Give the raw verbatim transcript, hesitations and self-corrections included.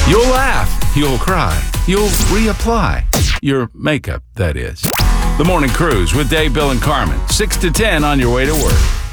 You'll laugh, you'll cry, you'll reapply. Your makeup, that is. The Morning Cruise with Dave, Bill, and Carmen. six to ten on your way to work.